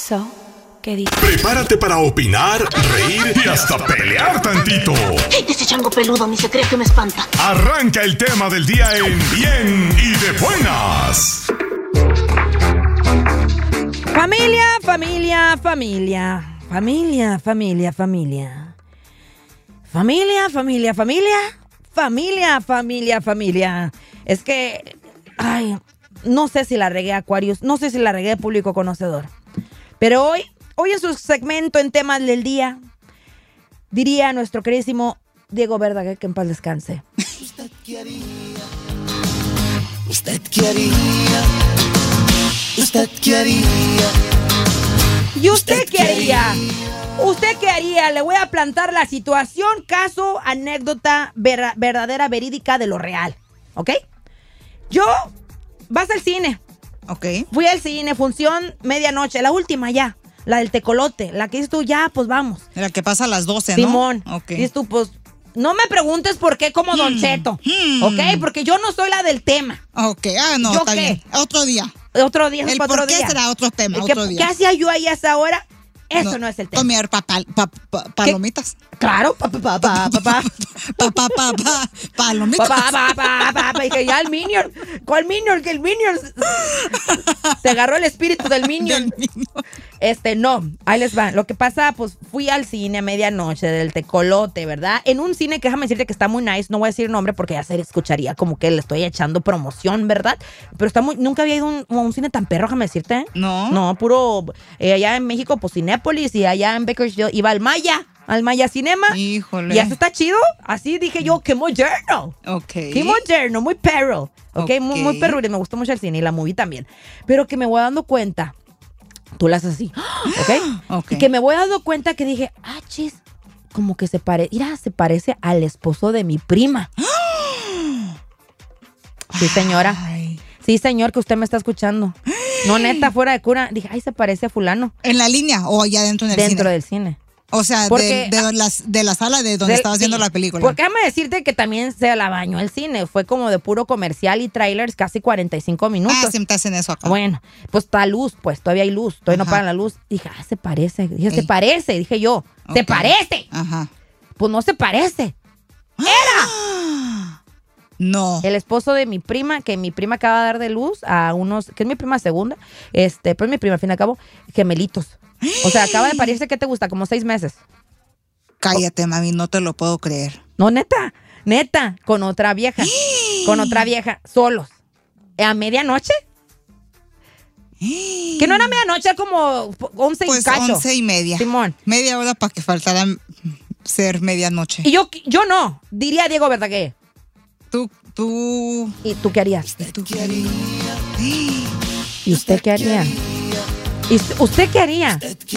¿Qué dices? Prepárate para opinar, reír y hasta pelear tantito. Ese chango peludo ni se cree que me espanta. Arranca el tema del día en Bien y de Buenas. Familia, familia, familia. Familia, familia, familia. Familia, familia, familia. Familia, familia, familia. Es que, ay, no sé si la regué, Aquarius. No sé si la regué, público conocedor. Pero hoy en su segmento en temas del día, diría nuestro queridísimo Diego Verdaguer, que en paz descanse. ¿Usted qué haría? ¿Usted qué haría? ¿Usted qué haría? ¿Y usted qué haría? ¿Usted qué haría? Le voy a plantar la situación, caso, anécdota verdadera, verídica de lo real. ¿Ok? Yo, vas al cine. Ok. Fui al cine, función medianoche, la última ya. La del tecolote, la que dices tú, ya, pues vamos. La que pasa a las 12, ¿no? Simón. Ok. Dices tú, pues, no me preguntes por qué como Don Cheto. ¿Ok? Porque yo no soy la del tema. Ok, no, ¿Yo está qué? bien. Otro día. Otro día, El es para por otro qué día. será otro tema, otro día. ¿Qué hacía yo ahí a esa hora? Eso no es el tema. Comer palomitas. Claro, Palomitas. Dije, ya el Minion. ¿Cuál Minion? Que el Minion se agarró el espíritu del Minion. No, ahí les va. Lo que pasa, pues fui al cine a medianoche del tecolote, ¿verdad? En un cine que déjame decirte que está muy nice. No voy a decir nombre porque ya se escucharía como que le estoy echando promoción, ¿verdad? Pero está muy. Nunca había ido a un cine tan perro, déjame decirte. No. No, puro. Allá en México, pues Cinépolis, y allá en Bakersfield iba al Maya Cinema. Híjole. Y eso está chido. Así dije yo, qué moderno. Ok. Qué moderno, muy perro. Ok, muy perro. Me gustó mucho el cine y la movie también. Pero que me voy dando cuenta. Tú la haces así. ¿Ok? Y que me voy dando cuenta que dije, chis, como que se parece al esposo de mi prima. Sí, señora. Ay. Sí, señor, que usted me está escuchando. No, neta, fuera de cura. Dije, se parece a fulano. ¿En la línea o allá dentro del cine? Dentro del cine. O sea, Porque, de la sala de donde estabas viendo la película. Porque déjame decirte que también se la bañó el cine. Fue como de puro comercial y trailers, casi 45 minutos. Siempre hacen eso acá. Bueno, pues está luz, pues todavía hay luz. Todavía no pagan la luz. Dije, se parece. Dije, se parece. Dije yo, se parece. Ajá. Pues no se parece. ¡Era! No. El esposo de mi prima, que mi prima acaba de dar de luz a unos, que es mi prima segunda, pero es mi prima, al fin y al cabo, gemelitos. O sea, acaba de parirse, ¿qué te gusta? Como 6 meses. Cállate, mami, no te lo puedo creer. No, neta, con otra vieja, solos. ¿A medianoche? Que no era medianoche, era como 11 pues y cacho. 11:30. Simón. Media hora para que faltara ser medianoche. Y yo no, diría Diego Verdaguer. Tú. ¿Y tú qué harías? ¿Tú qué harías? ¿Y usted qué haría? ¿Y usted qué haría?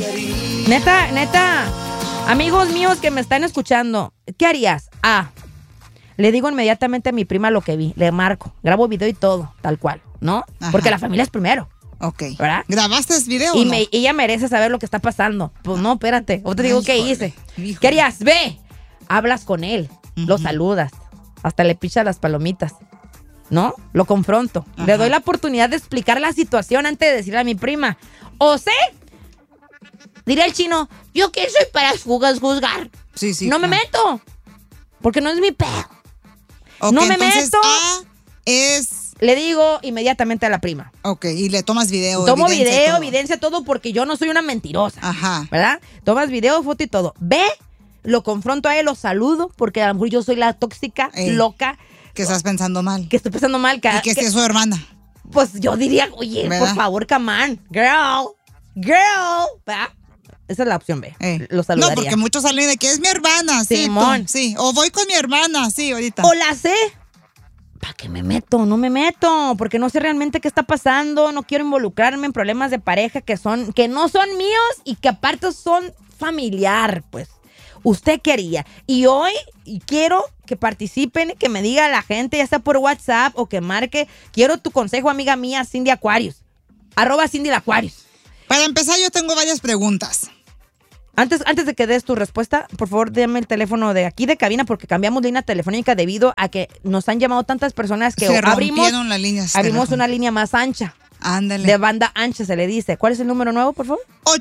Neta, amigos míos que me están escuchando, ¿qué harías? Le digo inmediatamente a mi prima lo que vi, le marco, grabo video y todo, tal cual, ¿no? Ajá. Porque la familia es primero. Ok. ¿Verdad? ¿Grabaste ese video Y o no? ella merece saber lo que está pasando. Pues no, espérate. O te digo qué hice. Híjole. ¿Qué harías? Ve, hablas con él, lo saludas, hasta le pichas las palomitas. ¿No? Lo confronto. Ajá. Le doy la oportunidad de explicar la situación antes de decirle a mi prima. O sé, diría el chino, ¿yo qué soy para juzgar? Sí. No me meto. Porque no es mi pedo. Ok, no me entonces, meto. es... Le digo inmediatamente a la prima. Ok, y le tomas video. Tomo evidencia, video, todo. evidencia, todo, porque yo no soy una mentirosa. Ajá. ¿Verdad? Tomas video, foto y todo. Ve, lo confronto a él, lo saludo, porque a lo mejor yo soy la tóxica, loca. Que estás pensando mal. Que estoy pensando mal. Y que es su hermana. Pues yo diría, oye, ¿verdad? por favor, come on, girl. ¿Verdad? Esa es la opción B. Lo saludaría. No, porque muchos salen de que es mi hermana. Simón. Sí, o voy con mi hermana, sí, ahorita. O la sé. ¿Para qué me meto? No me meto, porque no sé realmente qué está pasando. No quiero involucrarme en problemas de pareja que no son míos y que aparte son familiar, pues. ¿Usted qué haría? Y hoy quiero que participen, que me diga la gente, ya sea por WhatsApp o que marque. Quiero tu consejo, amiga mía, Cindy Aquarius. @CindyAquarius. Para empezar, yo tengo varias preguntas. Antes de que des tu respuesta, por favor, dame el teléfono de aquí de cabina porque cambiamos línea telefónica debido a que nos han llamado tantas personas que Se abrimos rompieron las líneas. una línea más ancha. Ándale. De banda ancha se le dice. ¿Cuál es el número nuevo, por favor?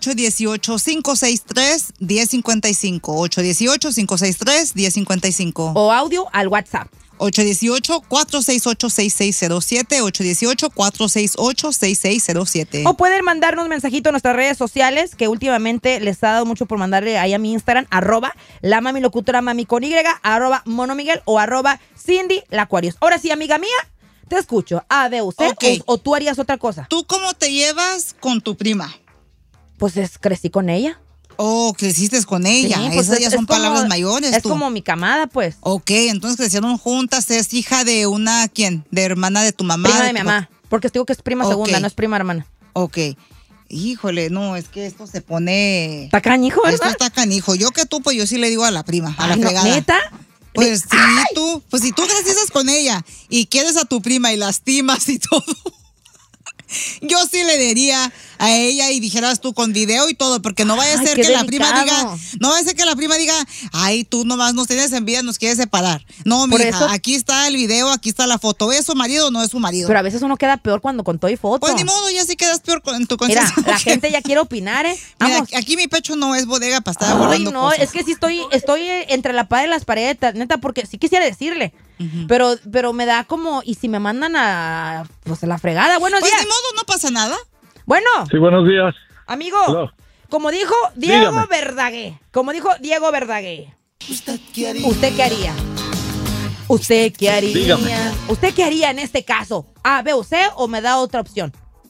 818-563-1055. 818-563-1055. O audio al WhatsApp. 818-468-6607. 818-468-6607. O pueden mandarnos mensajito a nuestras redes sociales, que últimamente les ha dado mucho por mandarle ahí a mi Instagram, @la mami locutora mami con Y, @monomiguel o @Cindy la Aquarius. Ahora sí, amiga mía, te escucho. A, B, U, C, Ok. o tú harías otra cosa. ¿Tú cómo te llevas con tu prima? Pues crecí con ella. Oh, creciste con ella. Sí, pues Esas ya son como- palabras mayores. Es tú. como mi camada, pues. Ok, entonces crecieron juntas. ¿Es hija de una, quién? ¿De hermana de tu mamá? Prima de mi tu mamá. Porque te digo que es prima Ok. segunda, no es prima hermana. Ok. Híjole, no, es que esto se pone... Está canijo, Esto ¿verdad? está canijo. Yo que tú, pues yo sí le digo a la prima, a la Ay, no, fregada. ¿neta? Pues sí, pues si tú creciste con ella y quieres a tu prima y lastimas y todo, yo sí le diría a ella y dijeras tú con video y todo, porque no vaya a Ay, ser qué que la prima delicado. diga, no vaya a ser que la prima diga, ay, tú nomás nos tienes envidia, nos quieres separar. No, Por mija, eso- aquí está el video, aquí está la foto. ¿Es su marido o no es su marido? Pero a veces uno queda peor cuando con todo y foto. Pues ni modo, ya sí quedas peor en tu Mira, conciencia. la gente ya quiere opinar, ¿eh? Mira, Vamos. aquí mi pecho no es bodega para estar Ay, guardando no, cosas. es que sí estoy entre la pared y las paredes, neta, porque sí quisiera decirle. Pero me da como, y si me mandan a la fregada, buenos Pues días. ni modo, no pasa nada. Bueno, Sí, buenos días. amigo, Hello. como dijo Diego Dígame. Verdaguer, ¿Usted qué haría? ¿usted qué haría? ¿Usted qué haría? Dígame. ¿Usted qué haría en este caso? ¿A, B o C o me da otra opción?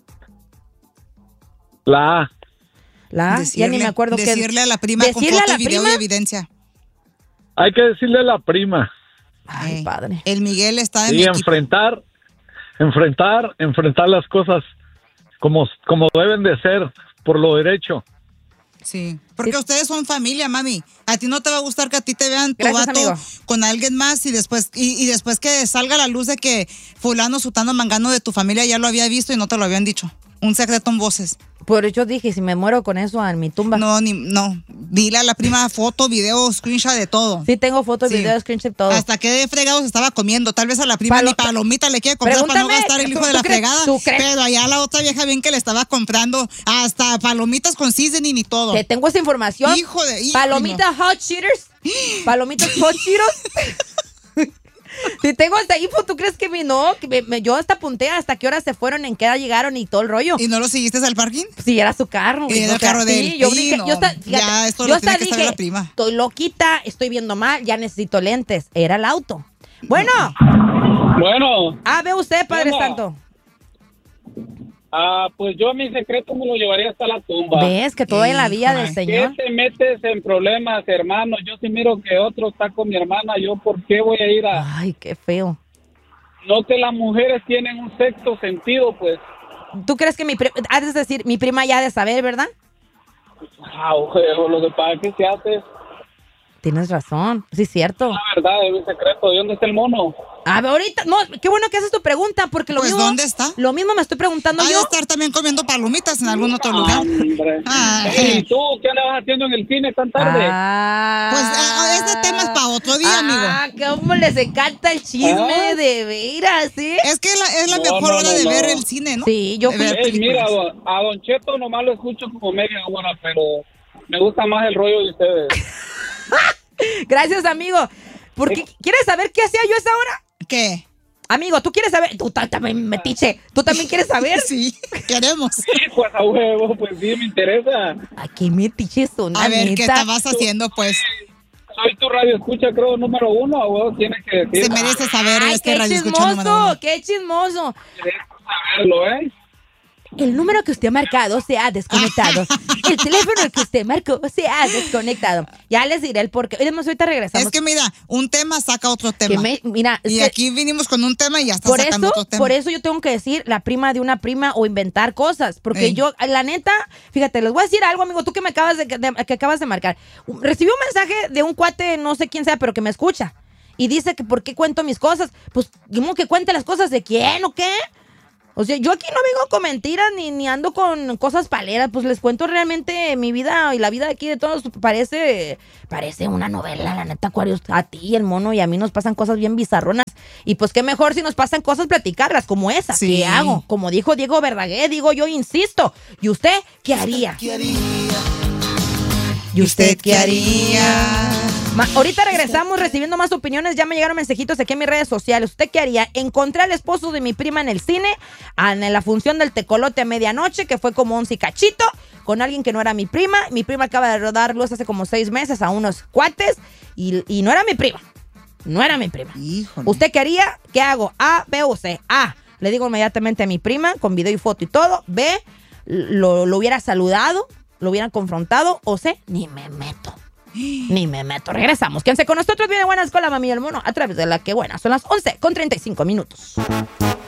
La A. La A, ya ni me acuerdo qué. Decirle a la prima con ¿Decirle a foto, la video prima? y evidencia. Hay que decirle a la prima. Ay, padre. El Miguel está en Y mi equipo. enfrentar las cosas como deben de ser, por lo derecho. Sí, porque ustedes son familia, mami. A ti no te va a gustar que a ti te vean tu Gracias, vato amigo. con alguien más y después después que salga a la luz de que fulano, sutano, mangano de tu familia ya lo había visto y no te lo habían dicho. Un secreto en voces. Por eso dije, si me muero con eso en mi tumba. No. Dile a la prima foto, video, screenshot de todo. Sí, tengo fotos, Sí. videos, screenshot, todo. Hasta qué fregados estaba comiendo. Tal vez a la prima ni palomita le quiere comprar para no Pregúntame, gastar el hijo ¿tú de la crees- fregada. tú crees? Pero allá la otra vieja bien que le estaba comprando hasta palomitas con seasoning y todo. Que tengo esa información. Hijo de... Palomitas hot cheaters. Palomitas hot cheetos. Si tengo esta info, ¿tú crees que yo hasta apunté hasta qué hora se fueron, en qué hora llegaron y todo el rollo? ¿Y no lo seguiste al parking? Sí, era su carro. Y era el carro de él. Yo Sí, dije, no, yo hasta, ya fíjate, esto yo lo hasta tiene que saber dije, la prima. estoy loquita, estoy viendo mal, ya necesito lentes. Era el auto. Bueno, Bueno, a ve usted, Padre Hola. Santo. pues yo mi secreto me lo llevaría hasta la tumba. ¿Ves que todo en la vida del Híjole. Señor? ¿Qué te metes en problemas, hermano? Yo sí miro que otro está con mi hermana, ¿yo por qué voy a ir a...? Ay, qué feo. No que las mujeres tienen un sexto sentido, pues. ¿Tú crees que has de decir, mi prima ya ha de saber, verdad? Lo que pasa es que se hace, Tienes razón, sí, cierto. la verdad, es mi secreto. ¿De dónde está el mono? A ver, ahorita, no, qué bueno que haces tu pregunta, porque lo Pues, mismo. ¿dónde está? Lo mismo me estoy preguntando Ha de yo. estar también comiendo palomitas en algún otro lugar. Hombre. Ah, ¿Y tú qué andabas haciendo en el cine tan tarde? Pues este tema es para otro día, amigo. Ah, cómo les encanta el chisme, Ah. de veras, ¿sí? Es que es la No, mejor no, hora no, de no. ver el cine, ¿no? Sí, yo De fui- ver Ey, mira, películas. a Don Cheto nomás lo escucho como media hora, pero me gusta más el rollo de ustedes. Gracias, amigo. Porque, ¿quieres saber qué hacía yo a esa hora? ¿Qué? Amigo, ¿tú quieres saber? Tú también, metiche. ¿Tú también quieres saber? Sí, queremos. Sí, pues a huevo, pues sí, me interesa. Ay, qué metiche son, A ver, ¿qué neta. estabas haciendo, pues? Soy tu radio escucha, creo, número 1, a huevo, tienes que decir. Se merece saber Ay, este qué radio escucha número chismoso, uno. qué chismoso. Querés saberlo, ¿eh? El número que usted ha marcado se ha desconectado. El teléfono que usted marcó se ha desconectado. Ya les diré el porqué. Iremos, ahorita regresamos. Es que mira, un tema saca otro Que tema. mira, es Y que aquí vinimos con un tema y ya está por sacando eso, otro tema. por eso yo tengo que decir la prima de una prima o inventar cosas. Porque Ey. yo, la neta, fíjate, les voy a decir algo, amigo, tú que me acabas que acabas de marcar. Recibí un mensaje de un cuate, no sé quién sea, pero que me escucha. Y dice que por qué cuento mis cosas. Pues, ¿cómo que cuente las cosas de quién o qué? O sea, yo aquí no vengo con mentiras ni ando con cosas paleras, pues les cuento realmente mi vida y la vida aquí de todos. Parece una novela, la neta, Aquarius. A ti, el mono y a mí nos pasan cosas bien bizarronas. Y pues qué mejor si nos pasan cosas platicarlas como esa. Sí. ¿Qué hago? Como dijo Diego Verdaguer, digo yo, insisto. ¿Y usted qué haría? ¿Y usted qué haría? Ahorita regresamos recibiendo más opiniones. Ya me llegaron mensajitos aquí en mis redes sociales. ¿Usted qué haría? Encontré al esposo de mi prima en el cine, en la función del Tecolote a medianoche, que fue como 11 y cachito, con alguien que no era mi prima. Mi prima acaba de dar luz hace como 6 meses a unos cuates y no era mi prima. No era mi prima. Híjole. ¿Usted qué haría? ¿Qué hago? A, B o C. A, le digo inmediatamente a mi prima, con video y foto y todo. B, lo hubiera saludado, lo hubieran confrontado. O C, ni me meto. Ni me meto. Regresamos. Quédense con nosotros. Viene Buenas con la Mami y el Mono a través de La Que Buena. Son las 11:35.